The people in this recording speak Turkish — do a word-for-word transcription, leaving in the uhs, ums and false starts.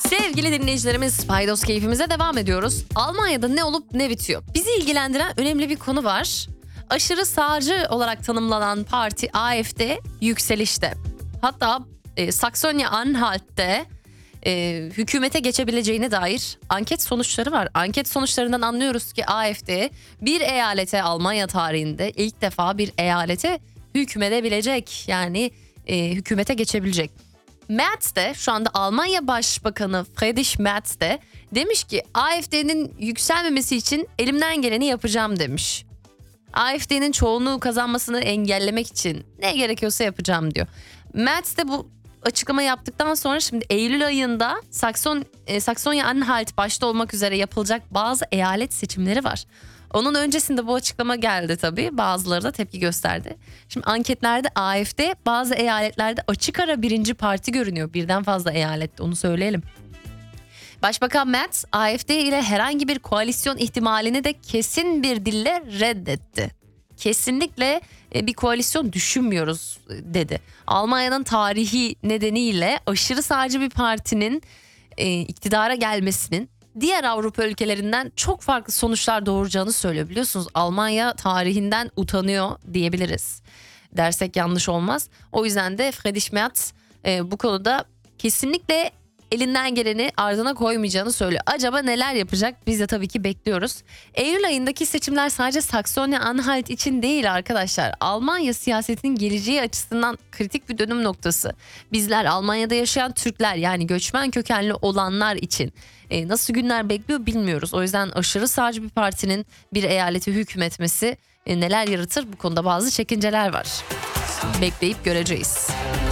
Sevgili dinleyicilerimiz, Paydos keyfimize devam ediyoruz. Almanya'da ne olup ne bitiyor? Bizi ilgilendiren önemli bir konu var. Aşırı sağcı olarak tanımlanan parti A F D yükselişte. Hatta e, Saksonya-Anhalt'te e, hükümete geçebileceğine dair anket sonuçları var. Anket sonuçlarından anlıyoruz ki A F D bir eyalete, Almanya tarihinde ilk defa bir eyalete hükmedebilecek. Yani e, hükümete geçebilecek. Merz de, şu anda Almanya Başbakanı Friedrich Merz de demiş ki A F D'nin yükselmemesi için elimden geleni yapacağım demiş. A F D'nin çoğunluğu kazanmasını engellemek için ne gerekiyorsa yapacağım diyor. Merz de bu açıklama yaptıktan sonra şimdi Eylül ayında Sakson, e, Saksonya-Anhalt başta olmak üzere yapılacak bazı eyalet seçimleri var. Onun öncesinde bu açıklama geldi tabii. Bazıları da tepki gösterdi. Şimdi anketlerde A F D bazı eyaletlerde açık ara birinci parti görünüyor. Birden fazla eyalette, onu söyleyelim. Başbakan Merz A F D ile herhangi bir koalisyon ihtimalini de kesin bir dille reddetti. Kesinlikle bir koalisyon düşünmüyoruz dedi. Almanya'nın tarihi nedeniyle aşırı sağcı bir partinin e, iktidara gelmesinin diğer Avrupa ülkelerinden çok farklı sonuçlar doğuracağını söylüyor. Biliyorsunuz Almanya tarihinden utanıyor diyebiliriz. Dersek yanlış olmaz. O yüzden de Friedrich Merz e, bu konuda kesinlikle elinden geleni ardına koymayacağını söylüyor. Acaba neler yapacak? Biz de tabii ki bekliyoruz. Eylül ayındaki seçimler sadece Saksonya-Anhalt için değil arkadaşlar. Almanya siyasetinin geleceği açısından kritik bir dönüm noktası. Bizler, Almanya'da yaşayan Türkler, yani göçmen kökenli olanlar için e, nasıl günler bekliyor bilmiyoruz. O yüzden aşırı sağcı bir partinin bir eyalete hükmetmesi e, neler yaratır, bu konuda bazı çekinceler var. Bekleyip göreceğiz.